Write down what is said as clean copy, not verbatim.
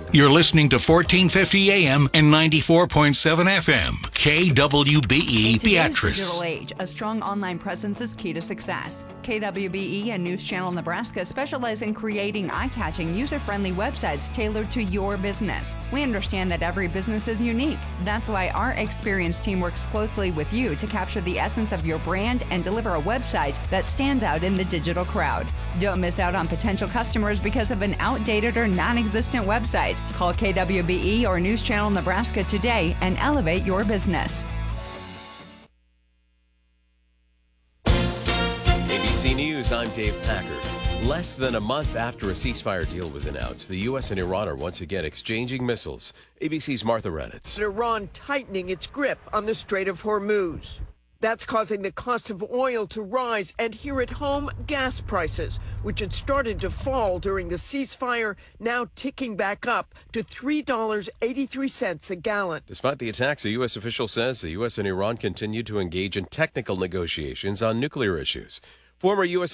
You're listening to 1450 AM and 94.7 FM. KWBE In today's Beatrice. digital age, a strong online presence is key to success. KWBE and News Channel Nebraska specialize in creating eye-catching, user-friendly websites tailored to your business. We understand that every business is unique. That's why our experienced team works closely with you to capture the essence of your brand and deliver a website that stands out in the digital crowd. Don't miss out on potential customers because of an outdated or non-existent website. Call KWBE or News Channel Nebraska today and elevate your business. ABC News, I'm Dave Packard. Less than a month after a ceasefire deal was announced, the U.S. and Iran are once again exchanging missiles. ABC's Martha Raddatz. Iran tightening its grip on the Strait of Hormuz. That's causing the cost of oil to rise, and here at home, gas prices, which had started to fall during the ceasefire, now ticking back up to $3.83 a gallon. Despite the attacks, a U.S. official says the U.S. and Iran continue to engage in technical negotiations on nuclear issues. Former U.S.